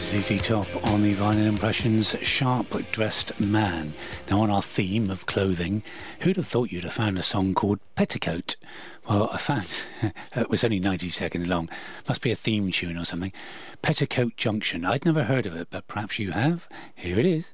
ZZ Top on the Vinyl Impressions Sharp Dressed Man. Now, on our theme of clothing, who'd have thought you'd have found a song called Petticoat? Well, I found it was only 90 seconds long. Must be a theme tune or something. Petticoat Junction. I'd never heard of it, but perhaps you have. Here it is.